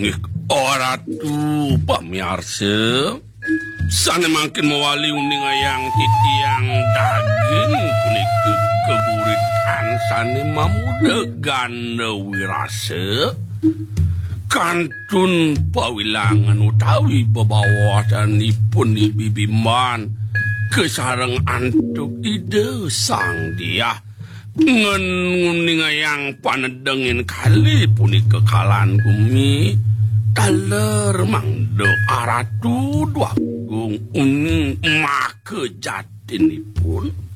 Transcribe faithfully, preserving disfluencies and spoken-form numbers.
Inggih oratu pamirsa sane mangkin mawali uning ayang titiang daging punika keguritan sane mamudegan wirase kantun pawilangan utawi bebawasanipun Bibiman kesareng antuk ide sang dia ngening ayang panedengin kali punika kalan bumi taler mangdo aratu dua gung uning make jatinipun